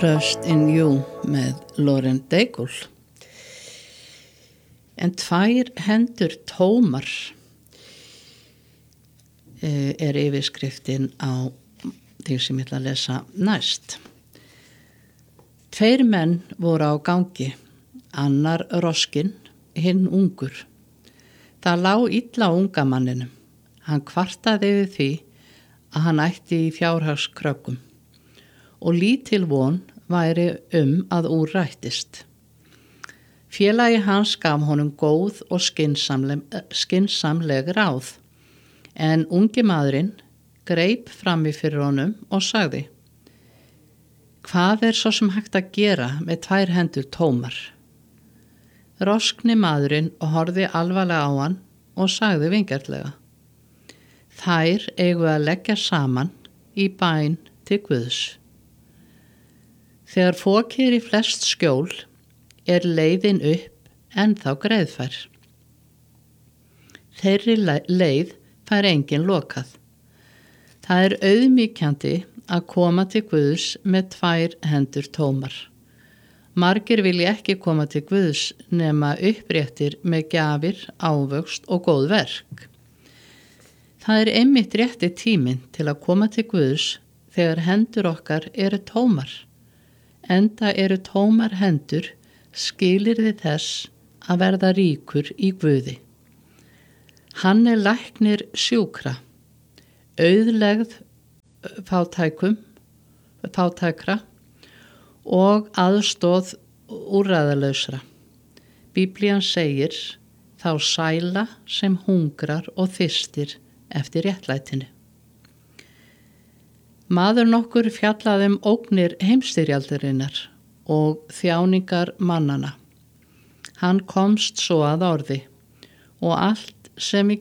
Trust in You með Lauren Daigle. En tvær hendur tómar yfirskriftin á því sem ég ætla að lesa næst. Tveir menn voru á gangi, annar roskinn, hinn ungur. Það lá illa á unga manninum. Hann kvartaði yfir því að hann ætti í fjárhagskröggum og lítil von væri að úr rættist. Félagi hans gaf honum góð og skynsamleg ráð, en ungi maðurinn greip fram í fyrir honum og sagði: Hvað svo sem hægt að gera með tvær hendur tómar? Roskni maðurinn horfði alvarlega á hann og sagði vingjarnlega: Þær eigum að leggja saman í bæn til Guðs. Þegar fokið í flest skjól leiðin upp ennþá greiðfær. Þeirri leið fær enginn lokað. Það auðmýkjandi að koma til Guðs með tvær hendur tómar. Margir vilja ekki koma til Guðs nema uppréttir með gjafir, ávöxt og góð verk. Það einmitt rétti tíminn til að koma til Guðs þegar hendur okkar eru tómar. Enda eru tómar hendur skilyrði þess að verða ríkur í Guði. Hann læknir sjúkra, auðlegð fátækra og aðstoð úrræðalausra. Biblían segir: Þá sæla sem hungrar og þyrstir eftir réttlætinu. Maður nokkur fjallaði ógnir heimsstyrjaldarinnar og þjáningar mannana. Hann komst svo að orði: Og allt sem í